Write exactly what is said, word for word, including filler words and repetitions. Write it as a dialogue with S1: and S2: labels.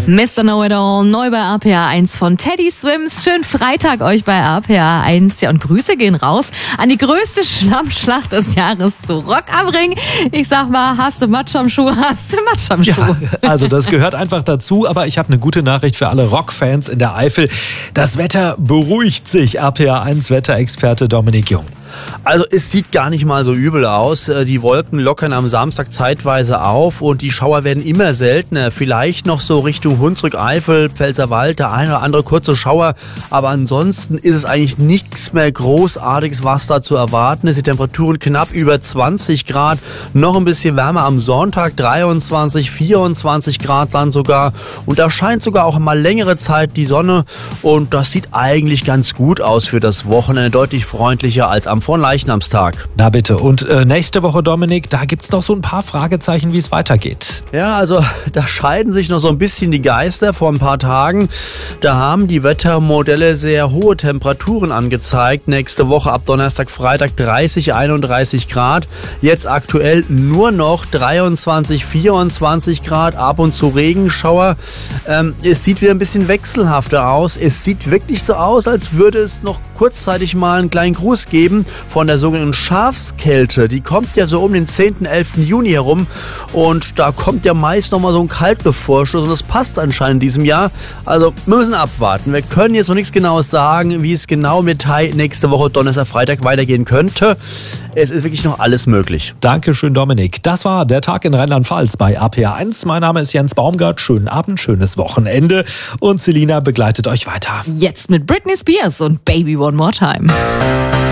S1: Mister Know-It-All, neu bei A P H eins von Teddy Swims. Schönen Freitag euch bei A P H eins. Ja, und Grüße gehen raus an die größte Schlammschlacht des Jahres zu Rock am Ring. Ich sag mal, hast du Matsch am Schuh, hast du Matsch am Schuh.
S2: Ja, also das gehört einfach dazu, aber ich habe eine gute Nachricht für alle Rockfans in der Eifel. Das Wetter beruhigt sich, A P H eins Wetterexperte Dominik Jung.
S3: Also es sieht gar nicht mal so übel aus. Die Wolken lockern am Samstag zeitweise auf und die Schauer werden immer seltener. Vielleicht noch so Richtung Hunsrück, Eifel, Pfälzerwald, der eine oder andere kurze Schauer. Aber ansonsten ist es eigentlich nichts mehr Großartiges, was da zu erwarten ist. Die Temperaturen knapp über zwanzig Grad. Noch ein bisschen wärmer am Sonntag, dreiundzwanzig, vierundzwanzig Grad dann sogar. Und da scheint sogar auch mal längere Zeit die Sonne. Und das sieht eigentlich ganz gut aus für das Wochenende. Deutlich freundlicher als am Vorleichnamstag.
S2: Na bitte. Und äh, nächste Woche, Dominik, da gibt's doch so ein paar Fragezeichen, wie es weitergeht.
S3: Ja, also da scheiden sich noch so ein bisschen die Geister. Vor ein paar Tagen, da haben die Wettermodelle sehr hohe Temperaturen angezeigt. Nächste Woche ab Donnerstag, Freitag dreißig, einunddreißig Grad. Jetzt aktuell nur noch dreiundzwanzig, vierundzwanzig Grad, ab und zu Regenschauer. Ähm, es sieht wieder ein bisschen wechselhafter aus. Es sieht wirklich so aus, als würde es noch kurzzeitig mal einen kleinen Gruß geben von der sogenannten Schafskälte. Die kommt ja so um den zehnten, elften Juni herum und da kommt ja meist nochmal so ein Kaltluftvorstoß und das passt anscheinend in diesem Jahr. Also wir müssen abwarten. Wir können jetzt noch nichts Genaues sagen, wie es genau im Detail nächste Woche Donnerstag, Freitag weitergehen könnte. Es ist wirklich noch alles möglich.
S2: Dankeschön, Dominik. Das war der Tag in Rheinland-Pfalz bei A P H eins. Mein Name ist Jens Baumgart. Schönen Abend, schönes Wochenende und Selina begleitet euch weiter.
S1: Jetzt mit Britney Spears und Baby One More Time.